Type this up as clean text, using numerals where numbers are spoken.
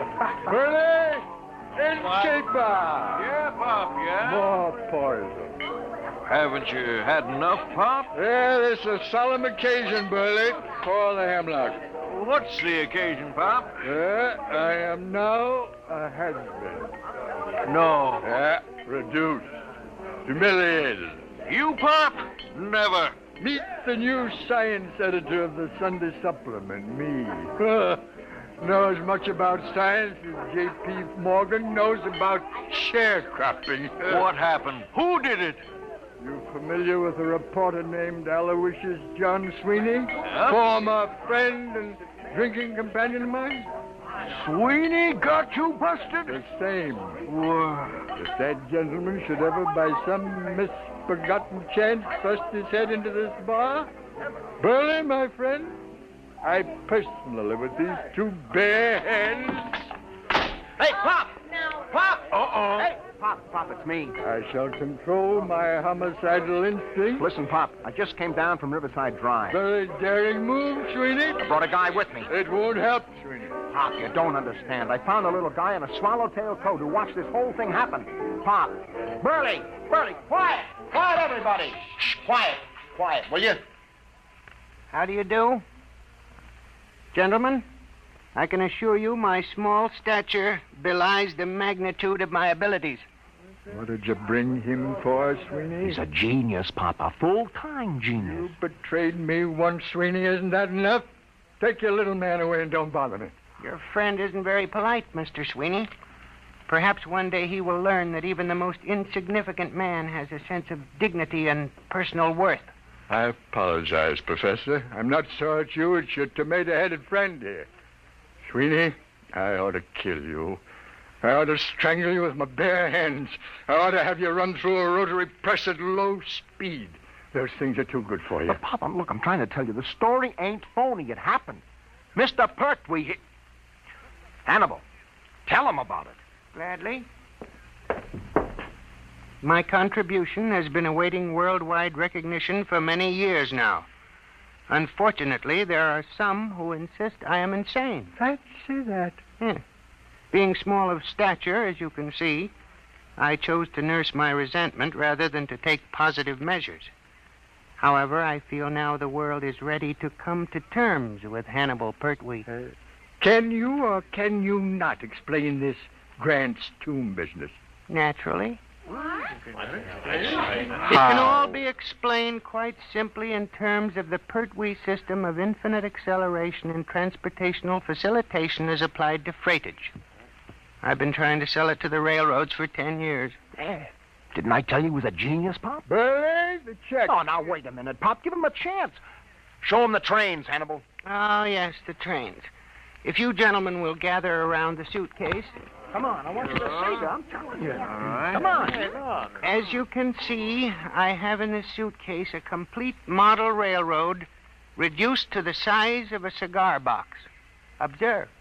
Burley! Escape! Yeah, Pop, yeah? More poison. Haven't you had enough, Pop? Yeah, this is a solemn occasion, Burley. Call the hemlock. What's the occasion, Pop? I am now a husband. No. Reduced. Humiliated. You, Pop? Never. Meet the new science editor of the Sunday Supplement, me. Know as much about science as J.P. Morgan knows about sharecropping. What happened? Who did it? You familiar with a reporter named Aloysius John Sweeney? Huh? Former friend and drinking companion of mine? Sweeney got you busted? The same. Whoa. If that gentleman should ever, by some misbegotten chance, thrust his head into this bar, Burley, my friend, I personally, with these two bare hands... Hey, Pop! Pop! Uh-oh. Hey, Pop, it's me. I shall control my homicidal instinct. Listen, Pop, I just came down from Riverside Drive. Very daring move, Sweeney. I brought a guy with me. It won't help, Sweeney. Pop, you don't understand. I found a little guy in a swallowtail coat who watched this whole thing happen. Pop. Burley, quiet! Quiet, everybody! Shh, quiet, will you? How do you do? Gentlemen, I can assure you my small stature belies the magnitude of my abilities. What did you bring him for, Sweeney? He's a genius, Pop, a full-time genius. You betrayed me once, Sweeney. Isn't that enough? Take your little man away and don't bother me. Your friend isn't very polite, Mr. Sweeney. Perhaps one day he will learn that even the most insignificant man has a sense of dignity and personal worth. I apologize, Professor. I'm not so at you. It's your tomato-headed friend here. Sweeney, I ought to kill you. I ought to strangle you with my bare hands. I ought to have you run through a rotary press at low speed. Those things are too good for you. But, Pop, I'm trying to tell you, the story ain't phony. It happened. Mr. Pertwee, Hannibal, tell him about it. Gladly. My contribution has been awaiting worldwide recognition for many years now. Unfortunately, there are some who insist I am insane. Fancy that. Being small of stature, as you can see, I chose to nurse my resentment rather than to take positive measures. However, I feel now the world is ready to come to terms with Hannibal Pertwee. Can you or can you not explain this Grant's tomb business? Naturally. It can all be explained quite simply in terms of the Pertwee system of infinite acceleration and transportational facilitation as applied to freightage. I've been trying to sell it to the railroads for 10 years. Didn't I tell you he was a genius, Pop? Burley, the check. Oh, now, wait a minute, Pop. Give him a chance. Show him the trains, Hannibal. Oh, yes, the trains. If you gentlemen will gather around the suitcase... Come on, I want you to see that. I'm telling you. All right. Come on. Hey, look. As you can see, I have in this suitcase a complete model railroad reduced to the size of a cigar box. Observe.